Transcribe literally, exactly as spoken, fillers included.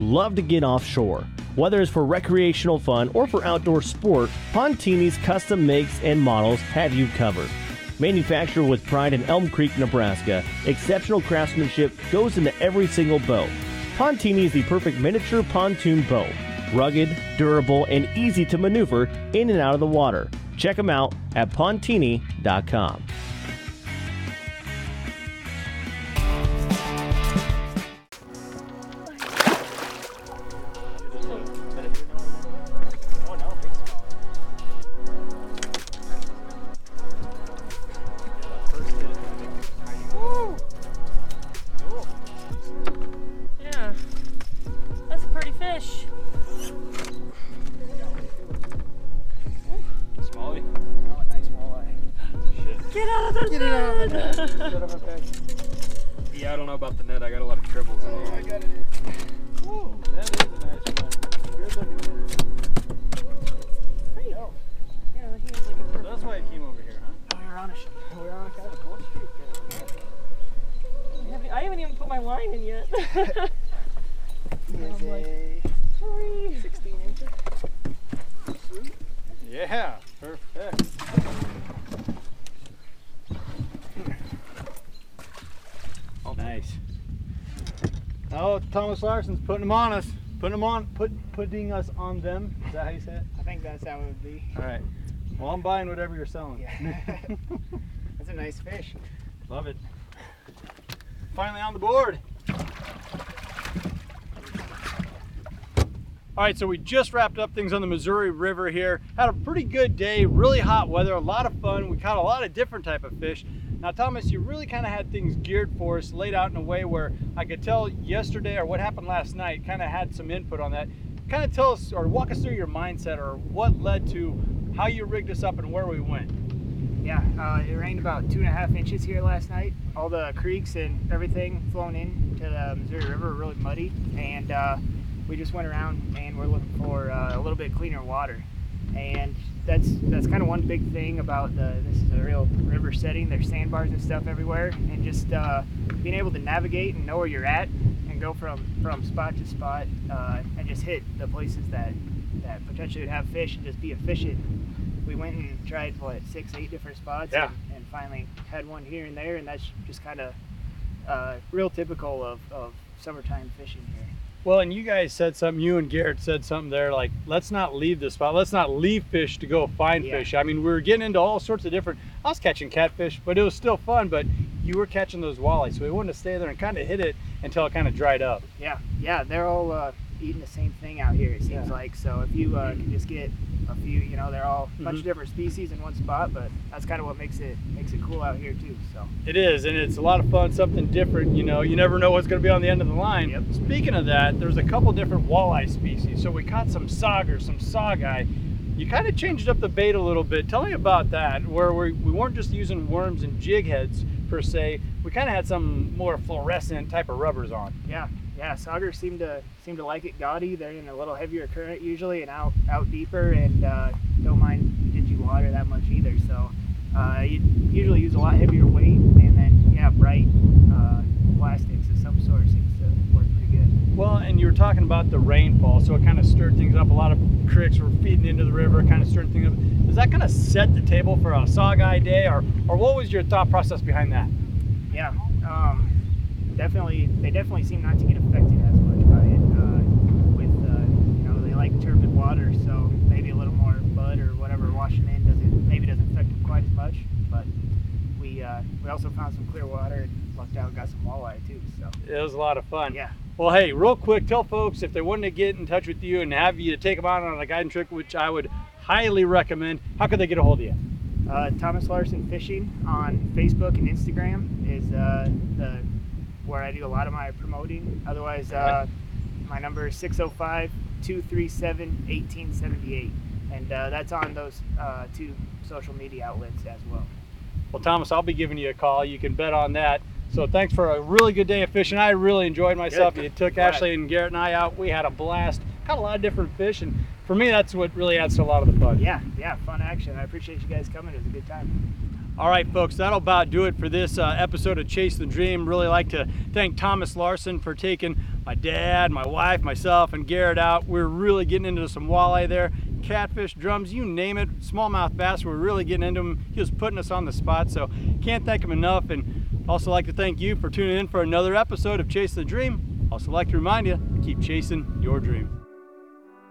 Love to get offshore. Whether it's for recreational fun or for outdoor sport, Pontini's custom makes and models have you covered. Manufactured with pride in Elm Creek, Nebraska, exceptional craftsmanship goes into every single boat. Pontini is the perfect miniature pontoon boat. Rugged, durable, and easy to maneuver in and out of the water. Check them out at pontini dot com. Yeah, I don't know about the net. I got a lot of tribbles in Oh, it. I got it. Whoa, that is a nice one. Good looking here. There you go. Yeah, he was like a perfect. That's why I came over here, huh? Oh, you're on a sh We're on a kind of cold streak I haven't, I haven't even put my line in yet. there. Is like, a Sorry. sixteen inches. Sweet. Yeah, perfect. Nice. Oh, Thomas Larson's putting them on us. Putting them on, put, putting us on them. Is that how you say it? I think that's how it would be. All right. Well, I'm buying whatever you're selling. Yeah. That's a nice fish. Love it. Finally on the board. All right, so we just wrapped up things on the Missouri River here. Had a pretty good day, really hot weather, a lot of fun. We caught a lot of different type of fish. Now, Thomas, you really kind of had things geared for us, laid out in a way where I could tell yesterday or what happened last night, kind of had some input on that. Kind of tell us or walk us through your mindset or what led to how you rigged us up and where we went. Yeah, uh, it rained about two and a half inches here last night. All the creeks and everything flowing in to the Missouri River were really muddy, and uh, we just went around and we're looking for uh, a little bit cleaner water. And that's that's kind of one big thing about the this is a real river setting. There's sandbars and stuff everywhere, and just uh, being able to navigate and know where you're at and go from from spot to spot uh, and just hit the places that that potentially would have fish and just be efficient. We went and tried what six eight different spots, yeah. and, and finally had one here and there, and that's just kind of uh, real typical of, of summertime fishing here. Well, and you guys said something, you and Garrett said something there, like, let's not leave this spot. Let's not leave fish to go find Yeah. fish. I mean, we were getting into all sorts of different, I was catching catfish, but it was still fun, but you were catching those walleyes. So we wanted to stay there and kind of hit it until it kind of dried up. Yeah, yeah, they're all uh, eating the same thing out here, it seems Yeah. like. So if you uh, can just get a few, you know, they're all a bunch Mhm. of different species in one spot, but that's kind of what makes it makes it cool out here too. So It is, and it's a lot of fun, something different, you know, you never know what's going to be on the end of the line. Yep. Speaking of that, there's a couple different walleye species. So we caught some sauger, some saugeye. You kind of changed up the bait a little bit. Tell me about that, where we, we weren't just using worms and jig heads per se. We kind of had some more fluorescent type of rubbers on. yeah, yeah, saugers seem to seem to like it gaudy. They're in a little heavier current usually and out out deeper, and uh, don't mind dingy water that much either. So uh, you usually use a lot heavier weight, and then yeah, bright uh, plastics of some sort seems to work pretty good. Well, and you were talking about the rainfall, so it kind of stirred things up. A lot of creeks were feeding into the river, kind of stirred things up. Does that kind of set the table for a saugeye day, or, or what was your thought process behind that? Yeah, um, definitely. They definitely seem not to get affected as much by it. Uh, with uh, you know, they like turbid water, so maybe a little more mud or whatever washing in doesn't maybe doesn't affect them quite as much. But we uh, we also found some clear water and lucked out and got some walleye too. So It was a lot of fun. yeah. Well, hey, real quick, tell folks if they wanted to get in touch with you and have you take them out on a guiding trip, which I would highly recommend, how could they get a hold of you? Uh, Thomas Larson Fishing on Facebook and Instagram is uh, the where I do a lot of my promoting. Otherwise, uh, my number is six oh five, two three seven, one eight seven eight, and uh, that's on those uh, two social media outlets as well. Well, Thomas, I'll be giving you a call. You can bet on that. So thanks for a really good day of fishing. I really enjoyed myself. Good. You took Glad. Ashley and Garrett and I out. We had a blast. Caught a lot of different fish, and for me, that's what really adds to a lot of the fun. Yeah, yeah, fun action. I appreciate you guys coming. It was a good time. All right, folks, that'll about do it for this uh, episode of Chase the Dream. Really like to thank Thomas Larson for taking my dad, my wife, myself, and Garrett out. We're really getting into some walleye there. Catfish, drums, you name it. Smallmouth bass, we're really getting into them. He was putting us on the spot, so can't thank him enough. And also like to thank you for tuning in for another episode of Chase the Dream. Also like to remind you, keep chasing your dream.